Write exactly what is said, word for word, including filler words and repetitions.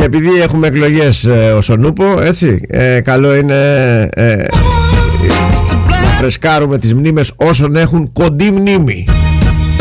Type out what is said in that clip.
Και επειδή έχουμε εκλογές ε, ως ο Νούπο, έτσι, ε, καλό είναι ε, να φρεσκάρουμε τις μνήμες όσων έχουν κοντή μνήμη.